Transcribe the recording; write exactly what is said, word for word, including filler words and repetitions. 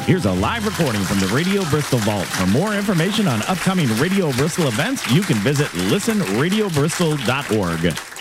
Here's a live recording from the Radio Bristol Vault. For more information on upcoming Radio Bristol events, you can visit listen radio bristol dot org.